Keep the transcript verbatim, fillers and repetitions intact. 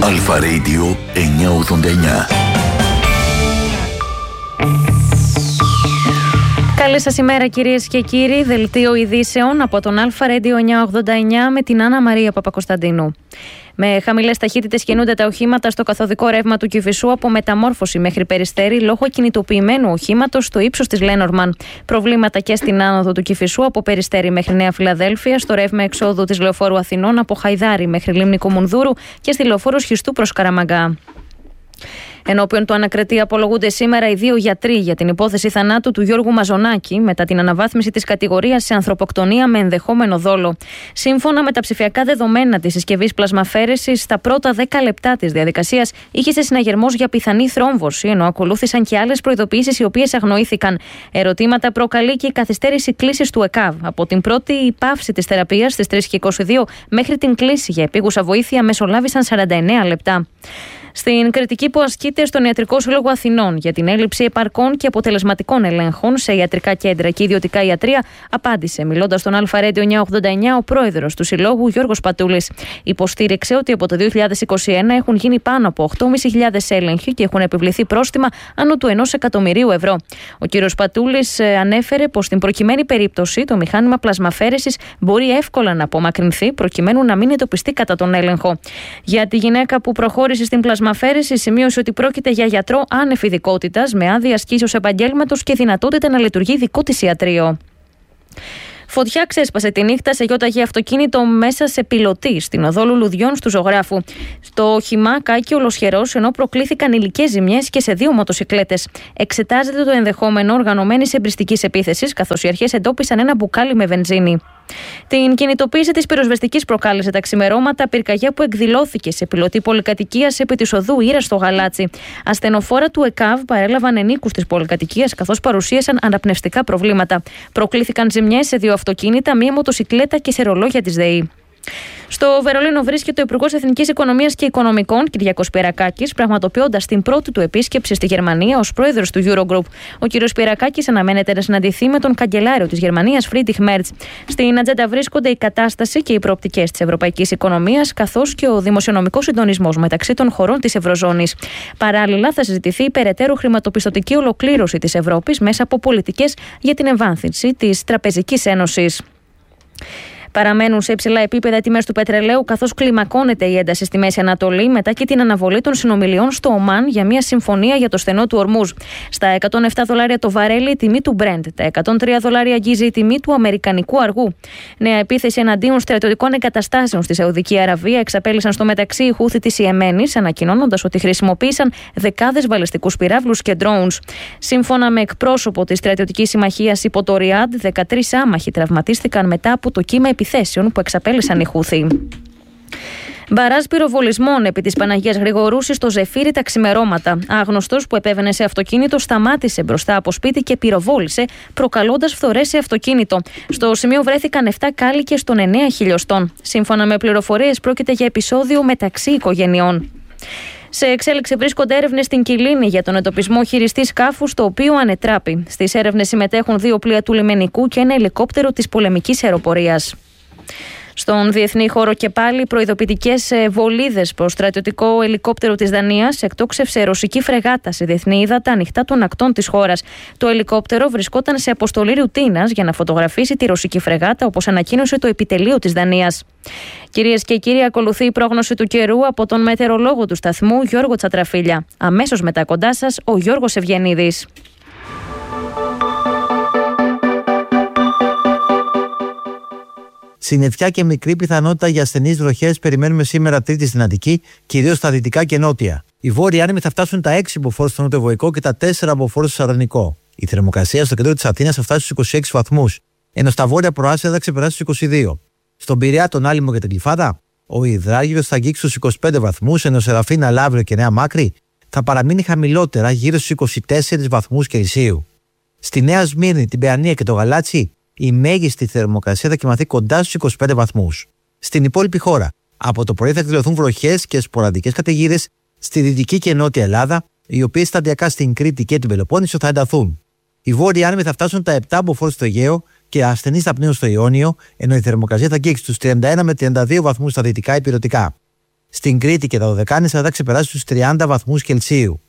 Αλφα Radio εννιακόσια ογδόντα εννιά. Καλή σας ημέρα κυρίες και κύριοι, δελτίο ειδήσεων από τον Αλφα Radio εννιακόσια ογδόντα εννιά με την Άννα Μαρία Παπακοσταντίνου. Με χαμηλές ταχύτητες κινούνται τα οχήματα στο καθοδικό ρεύμα του Κηφισού από Μεταμόρφωση μέχρι Περιστέρι λόγω κινητοποιημένου οχήματος στο ύψος της Λένορμαν. Προβλήματα και στην άνοδο του Κηφισού από Περιστέρι μέχρι Νέα Φιλαδέλφεια, στο ρεύμα εξόδου της Λεωφόρου Αθηνών από Χαϊδάρι μέχρι Λίμνη Κομουνδούρου και στη Λεωφόρο Σχιστού προς Καραμαγκά. Ενώπιον του ανακριτή απολογούνται σήμερα οι δύο γιατροί για την υπόθεση θανάτου του Γιώργου Μαζονάκη μετά την αναβάθμιση της κατηγορίας σε ανθρωποκτονία με ενδεχόμενο δόλο. Σύμφωνα με τα ψηφιακά δεδομένα της συσκευής πλασμαφέρεσης, στα πρώτα δέκα λεπτά της διαδικασίας είχε συναγερμός για πιθανή θρόμβωση, ενώ ακολούθησαν και άλλες προειδοποιήσεις οι οποίες αγνοήθηκαν. Ερωτήματα προκαλεί και η καθυστέρηση κλήσης του ΕΚΑΒ. Από την πρώτη πάυση της θεραπείας στις τρεις και είκοσι δύο μέχρι την κλήση για επίγουσα βοήθεια μεσολάβησαν σαράντα εννέα λεπτά. Στην κριτική που ασκείται στον Ιατρικό Σύλλογο Αθηνών για την έλλειψη επαρκών και αποτελεσματικών ελέγχων σε ιατρικά κέντρα και ιδιωτικά ιατρία, απάντησε μιλώντας στον Αλφα Radio εννιακόσια ογδόντα εννιά ο πρόεδρος του Συλλόγου Γιώργος Πατούλης. Υποστήριξε ότι από το δύο χιλιάδες είκοσι ένα έχουν γίνει πάνω από οκτώ χιλιάδες πεντακόσιοι έλεγχοι και έχουν επιβληθεί πρόστιμα άνω του ενός εκατομμυρίου ευρώ. Ο κ. Πατούλης ανέφερε πως στην προκειμένη περίπτωση το μηχάνημα πλασμαφέρεσης μπορεί εύκολα να απομακρυνθεί προκειμένου να μην εντοπιστεί κατά τον έλεγχο. Για τη γυναίκα που προχώρησε στην πλασμαφέρεση, σημείωσε ότι πρόκειται για γιατρό άνευ ειδικότητας, με άδεια ασκήσεως επαγγέλματος και δυνατότητα να λειτουργεί δικό της ιατρείο. Φωτιά ξέσπασε τη νύχτα σε γιόταχη αυτοκίνητο μέσα σε πιλωτή στην οδό Λουλουδιών του Ζωγράφου. Στο όχημα κάηκε ολοσχερός, ενώ προκλήθηκαν υλικές ζημιές και σε δύο μοτοσικλέτες. Εξετάζεται το ενδεχόμενο οργανωμένης εμπριστικής επίθεσης, καθώς οι αρχές εντόπισαν ένα μπουκάλι με βενζίνη. Την κινητοποίηση της πυροσβεστικής προκάλεσε τα ξημερώματα πυρκαγιά που εκδηλώθηκε σε πιλωτή πολυκατοικίας επί της οδού Ήρα στο Γαλάτσι. Ασθενοφόρα του ΕΚΑΒ παρέλαβαν ενίκους της πολυκατοικίας, καθώς παρουσίασαν αναπνευστικά προβλήματα. Προκλήθηκαν ζημιές σε δύο αυτοκίνητα, μία μοτοσικλέτα και σε ρολόγια της ΔΕΗ. Στο Βερολίνο βρίσκεται ο Υπουργός Εθνικής Οικονομίας και Οικονομικών, Κυριάκος Σπυρακάκης, πραγματοποιώντας την πρώτη του επίσκεψη στη Γερμανία ως πρόεδρος του Eurogroup. Ο κ. Σπυρακάκης αναμένεται να συναντηθεί με τον καγκελάριο της Γερμανίας, Φρίντριχ Μέρτς. Στην ατζέντα βρίσκονται η κατάσταση και οι προοπτικές της ευρωπαϊκής οικονομίας, καθώς και ο δημοσιονομικός συντονισμός μεταξύ των χωρών της Ευρωζώνης. Παράλληλα, θα συζητηθεί η περαιτέρω χρηματοπιστωτική ολοκλήρωση της Ευρώπης μέσα από πολιτικές για την εμβάθυνση της Τραπεζικής Ένωσης. Παραμένουν σε υψηλά επίπεδα οι τιμές του πετρελαίου, καθώς κλιμακώνεται η ένταση στη Μέση Ανατολή μετά και την αναβολή των συνομιλιών στο Ομάν για μια συμφωνία για το στενό του Ορμούζ. Στα εκατόν επτά δολάρια το βαρέλι η τιμή του Brent, τα εκατόν τρία δολάρια αγγίζει η τιμή του αμερικανικού αργού. Νέα επίθεση εναντίον στρατιωτικών εγκαταστάσεων στη Σαουδική Αραβία εξαπέλυσαν στο μεταξύ οι Χούθη της Ιεμένης, ανακοινώνοντας ότι χρησιμοποίησαν δεκάδες βαλιστικούς πυράβλους και drones. Σύμφωνα με εκπρόσωπο της στρατιωτικής συμμαχίας υπό το Ριάντ, δεκατρείς άμαχοι τραυματίστηκαν μετά από το κύμα επιθέσεων που εξαπέλυσαν οι Χούθη. Μπαράζ πυροβολισμών επί της Παναγίας Γρηγορούσης στο Ζεφύρι τα ξημερώματα. Άγνωστος που επέβαινε σε αυτοκίνητο σταμάτησε μπροστά από σπίτι και πυροβόλησε, προκαλώντας φθορές σε αυτοκίνητο. Στο σημείο βρέθηκαν επτά κάλικες των εννέα χιλιοστών. Σύμφωνα με πληροφορίες, πρόκειται για επεισόδιο μεταξύ οικογενειών. Σε εξέλιξη βρίσκονται έρευνες στην Κιλίνη για τον εντοπισμό χειριστή σκάφους, το οποίο ανετράπη. Στις έρευνες συμμετέχουν δύο πλοία του λιμενικού και ένα ελικόπτερο της πολεμικής αεροπορίας. Στον διεθνή χώρο και πάλι, προειδοποιητικές βολίδες προς στρατιωτικό ελικόπτερο της Δανίας εκτόξευσε ρωσική φρεγάτα σε διεθνή ύδατα ανοιχτά των ακτών της χώρας. Το ελικόπτερο βρισκόταν σε αποστολή ρουτίνας για να φωτογραφίσει τη ρωσική φρεγάτα, όπως ανακοίνωσε το επιτελείο της Δανίας. Κυρίες και κύριοι, ακολουθεί η πρόγνωση του καιρού από τον μετεωρολόγο του σταθμού Γιώργο Τσατραφίλια. Αμέσως μετά κοντά σας ο Γιώργος Ευγενίδης. Συννεφιά και μικρή πιθανότητα για ασθενείς βροχές περιμένουμε σήμερα Τρίτη στην Αττική, κυρίως στα δυτικά και νότια. Οι βόρειοι άνεμοι θα φτάσουν τα έξι μποφόρ στο νοτιοβοϊκό και τα τέσσερα μποφόρ στο Σαρδανικό. Η θερμοκρασία στο κέντρο της Αθήνας θα φτάσει στους είκοσι έξι βαθμούς, ενώ στα βόρεια προάστια θα ξεπεράσει στους είκοσι δύο. Στον Πειραιά, τον Άλυμο και την Γλυφάδα, ο υδράγιος θα αγγίξει στους είκοσι πέντε βαθμούς, ενώ Σεραφίνα, Λαύριο και Νέα Μάκρη θα παραμείνει χαμηλότερα γύρω στους είκοσι τέσσερις βαθμούς Κελσίου. Στη Νέα Σμύρνη, την Παιανία και το Γαλάτσι, η μέγιστη θερμοκρασία θα κοιμαθεί κοντά στους είκοσι πέντε βαθμούς. Στην υπόλοιπη χώρα, από το πρωί θα εκδηλωθούν βροχές και σποραδικές καταιγίδες στη δυτική και νότια Ελλάδα, οι οποίες σταδιακά στην Κρήτη και την Πελοπόννησο θα ενταθούν. Οι βόρειοι άνεμοι θα φτάσουν τα επτά μποφόρ στο Αιγαίο και ασθενείς θα πνέουν στο Ιόνιο, ενώ η θερμοκρασία θα αγγίξει στους τριάντα ένα με τριάντα δύο βαθμούς στα δυτικά υπηρετικά. Στην Κρήτη και τα Δωδεκάνησα θα ξεπεράσει τους τριάντα βαθμούς Κελσίου.